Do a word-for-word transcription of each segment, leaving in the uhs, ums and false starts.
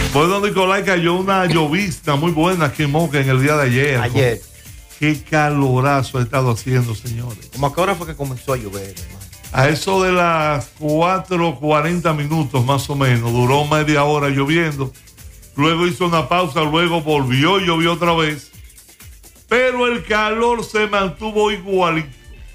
Bueno, Nicolás, cayó una llovizna muy buena aquí en Moca en el día de ayer. Ayer. Qué calorazo ha estado haciendo, señores. ¿Cómo a qué hora fue que comenzó a llover, hermano? A eso de las cuatro cuarenta minutos más o menos, duró media hora lloviendo. Luego hizo una pausa, luego volvió y llovió otra vez. Pero el calor se mantuvo igualito.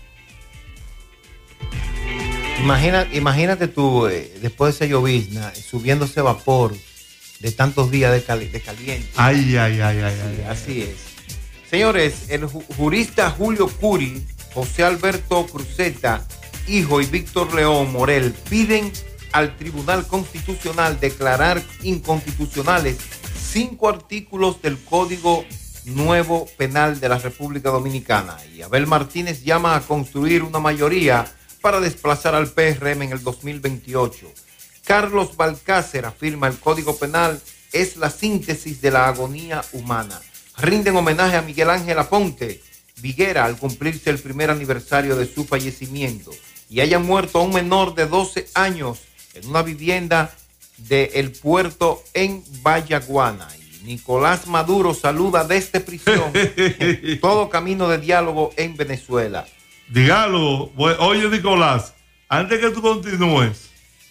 Imagina, imagínate tú, eh, después de esa llovizna, eh, subiendo ese vapor de tantos días de, cali de caliente. Ay, ay, ay, ay. Sí, ay así ay. es. Señores, el ju jurista Julio Curi, José Alberto Cruzeta, hijo, y Víctor León Morel piden al Tribunal Constitucional declarar inconstitucionales cinco artículos del Código Nuevo Penal de la República Dominicana. Y Abel Martínez llama a construir una mayoría para desplazar al P R M en el dos mil veintiocho. Carlos Balcácer afirma el Código Penal es la síntesis de la agonía humana. Rinden homenaje a Miguel Ángel Aponte Viguera al cumplirse el primer aniversario de su fallecimiento. Y haya muerto a un menor de doce años en una vivienda del puerto en Vallaguana. Y Nicolás Maduro saluda desde prisión todo camino de diálogo en Venezuela. Diálogo. Oye, Nicolás, antes que tú continúes,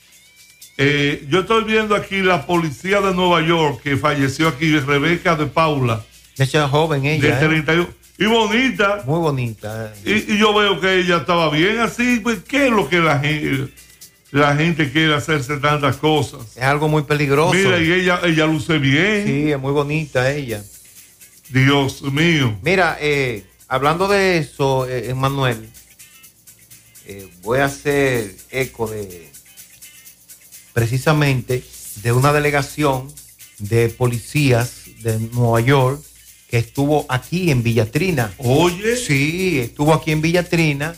eh, yo estoy viendo aquí la policía de Nueva York que falleció aquí, Rebeca de Paula. Esa joven ella. De treinta y uno. Y bonita. Muy bonita. Eh. Y, y yo veo que ella estaba bien así. Pues, ¿qué es lo que la gente, la gente quiere hacerse tantas cosas? Es algo muy peligroso. Mira, y ella, ella luce bien. Sí, es muy bonita ella. Dios mío. Mira, eh, hablando de eso, eh, Emmanuel, eh, voy a hacer eco de precisamente de una delegación de policías de Nueva York que estuvo aquí en Villatrina. Oye. Sí, estuvo aquí en Villatrina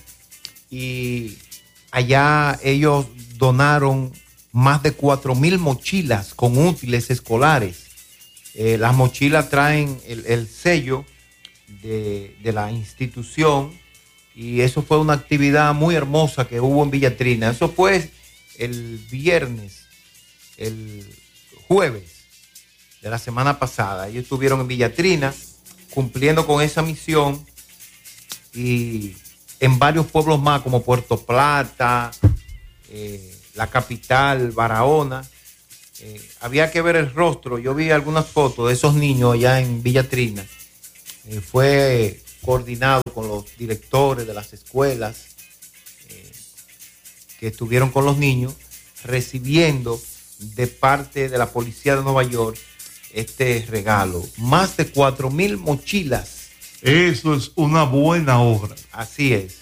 y allá ellos donaron más de cuatro mil mochilas con útiles escolares. Eh, las mochilas traen el, el sello de, de la institución y eso fue una actividad muy hermosa que hubo en Villatrina. Eso fue el viernes, el jueves de la semana pasada. Ellos estuvieron en Villatrina cumpliendo con esa misión y en varios pueblos más como Puerto Plata, eh, la capital, Barahona. Eh, había que ver el rostro. Yo vi algunas fotos de esos niños allá en Villatrina. Eh, fue coordinado con los directores de las escuelas eh, que estuvieron con los niños recibiendo de parte de la policía de Nueva York este regalo. Más de cuatro mil mochilas. Eso es una buena obra. Así es.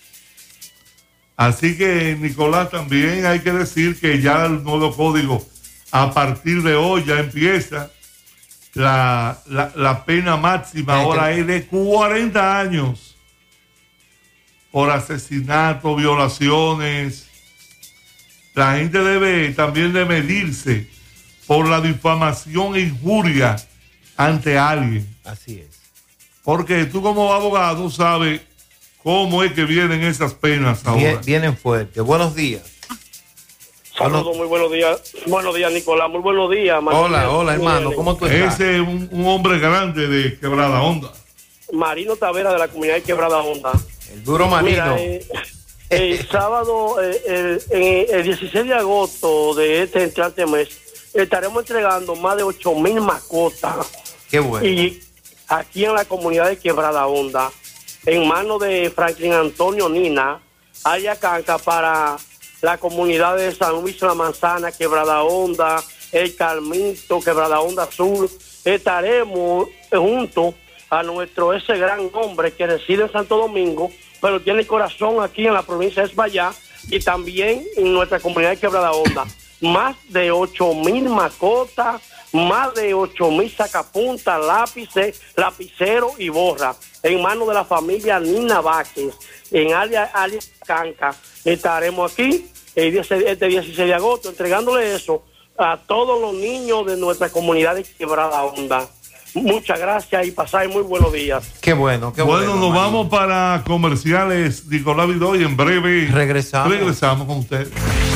Así que, Nicolás, también hay que decir que ya el nuevo código, a partir de hoy ya empieza la, la, la pena máxima, ahora es de cuarenta años por asesinato, violaciones. La gente debe también de medirse por la difamación e injuria ante alguien. Así es. Porque tú como abogado sabes cómo es que vienen esas penas ahora. Bien, vienen fuertes. Buenos días. Saludos, muy buenos días. Buenos días, Nicolás. Muy buenos días, Martín. Hola, hola, hermano. ¿Cómo tú estás? Ese es un, un hombre grande de Quebrada Honda. Marino Tavera, de la comunidad de Quebrada Honda. El duro Marino. Mira, eh, el sábado, eh, el, el, el dieciséis de agosto de este entrante mes, estaremos entregando más de ocho mil mascotas. Qué bueno. Y aquí en la comunidad de Quebrada Honda, en manos de Franklin Antonio Nina, haya canca para la comunidad de San Luis La Manzana, Quebrada Honda, El Carmito, Quebrada Honda Sur. Estaremos juntos a nuestro ese gran hombre que reside en Santo Domingo, pero tiene corazón aquí en la provincia de Espaillá y también en nuestra comunidad de Quebrada Honda. Más de ocho mil mascotas, más de ocho mil sacapuntas, lápices, lapiceros y borra, en manos de la familia Nina Vázquez, en área, área Canca. Estaremos aquí este dieciséis de agosto entregándole eso a todos los niños de nuestra comunidad de Quebrada Honda. Muchas gracias y pasáis muy buenos días. Qué bueno, qué bueno. bueno. Nos vamos para comerciales, Nicolás Vidó, y en breve regresamos. Regresamos con usted.